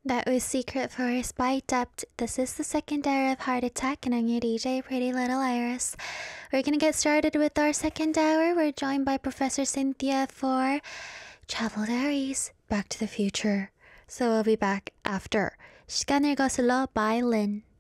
That was Secret Forest by Dept. This is the second hour of Heart Attack, and I'm your DJ, Pretty Little Iris. We're gonna get started with our second hour. We're joined by Professor Cynthia for Travel Diaries, Back to the Future. So we'll be back after 시간을 거슬러 by Lynn.